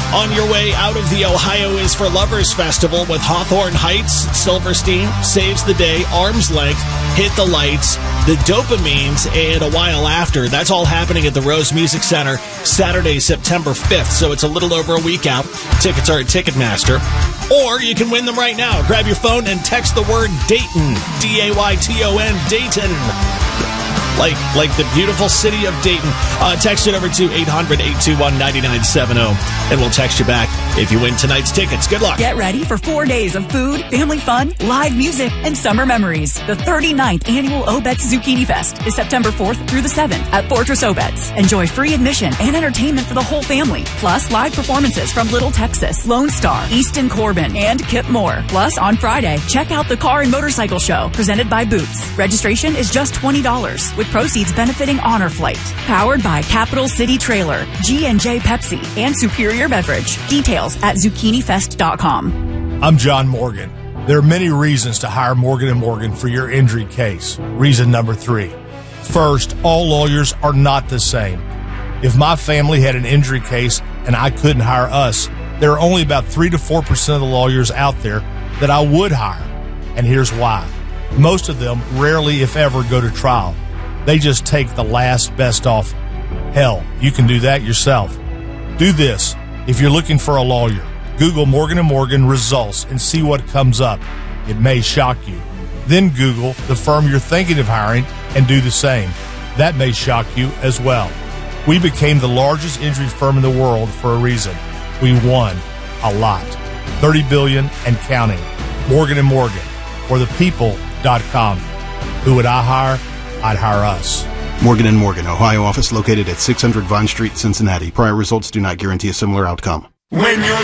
On your way out of the Ohio is for Lovers Festival with Hawthorne Heights, Silverstein, Saves the Day, Arm's Length, Hit the Lights, The Dopamines, and A While After. That's all happening at the Rose Music Center Saturday, September 5th, so it's a little over a week out. Tickets are at Ticketmaster. Or you can win them right now. Grab your phone and text the word Dayton, D-A-Y-T-O-N, Dayton. Like the beautiful city of Dayton. Text it over to 800-821-9970, and we'll text you back if you win tonight's tickets. Good luck. Get ready for 4 days of food, family fun, live music, and summer memories. The 39th annual Obetz Zucchini Fest is September 4th through the 7th at Fortress Obetz. Enjoy free admission and entertainment for the whole family, plus live performances from Little Texas, Lone Star, Easton Corbin, and Kip Moore. Plus, on Friday, check out the Car and Motorcycle Show presented by Boots. Registration is just $20, with proceeds benefiting Honor Flight. Powered by Capital City Trailer, G&J Pepsi, and Superior Beverage. Details at zucchinifest.com. I'm John Morgan. There are many reasons to hire Morgan & Morgan for your injury case. Reason number 3. First, all lawyers are not the same. If my family had an injury case and I couldn't hire us, there are only about 3 to 4% of the lawyers out there that I would hire. And here's why. Most of them rarely, if ever, go to trial. They just take the last best offer. Hell, you can do that yourself. Do this. If you're looking for a lawyer, Google Morgan & Morgan results and see what comes up. It may shock you. Then Google the firm you're thinking of hiring and do the same. That may shock you as well. We became the largest injury firm in the world for a reason. We won a lot. $30 billion and counting. Morgan & Morgan. For the people.com. Who would I hire? I'd hire us. Morgan & Morgan, Ohio office located at 600 Vine Street, Cincinnati. Prior results do not guarantee a similar outcome. When you're